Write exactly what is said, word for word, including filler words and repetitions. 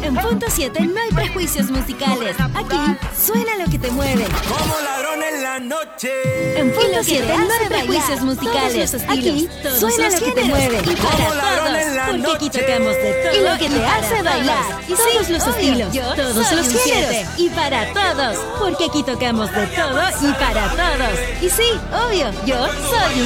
En Punto siete no hay prejuicios musicales. Aquí suena lo que te mueve. Como ladrón en la noche. En Punto siete no hay prejuicios musicales. Aquí suena lo que te mueve. Y para todos, porque aquí tocamos de todo. Y lo que te hace bailar. Y todos los estilos, todos los géneros. Y para todos, porque aquí tocamos de todo y para todos. Y sí, obvio, yo soy un